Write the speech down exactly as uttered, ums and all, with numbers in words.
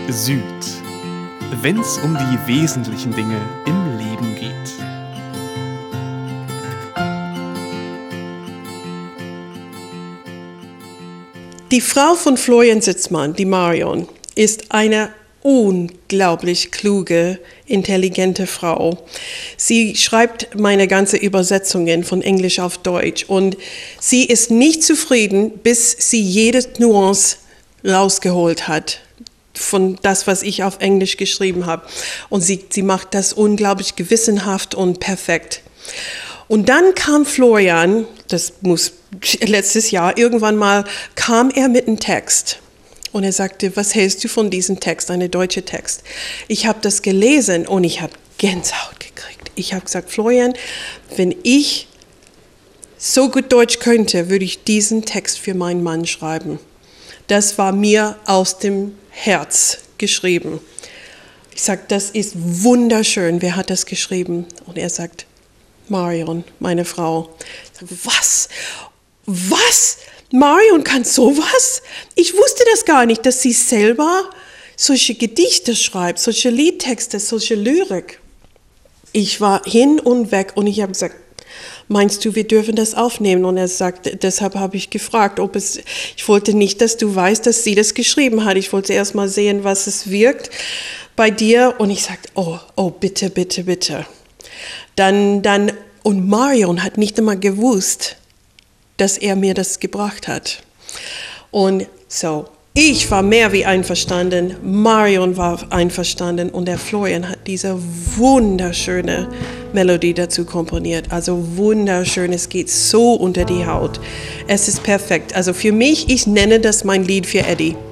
Süd, wenn's um die wesentlichen Dinge im Leben geht. Die Frau von Florian Sitzmann, die Marion, ist eine unglaublich kluge, intelligente Frau. Sie schreibt meine ganzen Übersetzungen von Englisch auf Deutsch und sie ist nicht zufrieden, bis sie jede Nuance rausgeholt hat von das, was ich auf Englisch geschrieben habe. Und sie, sie macht das unglaublich gewissenhaft und perfekt. Und dann kam Florian, das muss letztes Jahr, irgendwann mal kam er mit einem Text. Und er sagte, was hältst du von diesem Text, ein deutscher Text? Ich habe das gelesen und ich habe Gänsehaut gekriegt. Ich habe gesagt, Florian, wenn ich so gut Deutsch könnte, würde ich diesen Text für meinen Mann schreiben. Das war mir aus dem Herz geschrieben. Ich sage, das ist wunderschön. Wer hat das geschrieben? Und er sagt, Marion, meine Frau. Ich sage, was? Was? Marion kann sowas? Ich wusste das gar nicht, dass sie selber solche Gedichte schreibt, solche Liedtexte, solche Lyrik. Ich war hin und weg und ich habe gesagt, meinst du, wir dürfen das aufnehmen? Und er sagte, deshalb habe ich gefragt, ob es, ich wollte nicht, dass du weißt, dass sie das geschrieben hat. Ich wollte erst mal sehen, was es wirkt bei dir. Und ich sagte, oh, oh, bitte, bitte, bitte. Dann, dann, und Marion hat nicht einmal gewusst, dass er mir das gebracht hat. Und so, ich war mehr wie einverstanden, Marion war einverstanden und der Florian hat diese wunderschöne Melodie dazu komponiert. Also wunderschön, es geht so unter die Haut. Es ist perfekt. Also für mich, ich nenne das mein Lied für Eddie.